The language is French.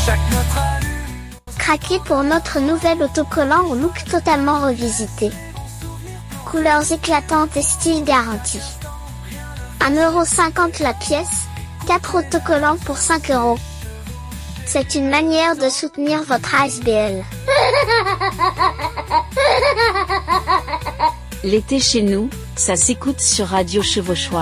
Craquez pour notre nouvel autocollant au look totalement revisité. Couleurs éclatantes et style garanti. 1,50 € la pièce, 4 autocollants pour 5 €. C'est une manière de soutenir votre ASBL. L'été chez nous, ça s'écoute sur Radio Chevauchois.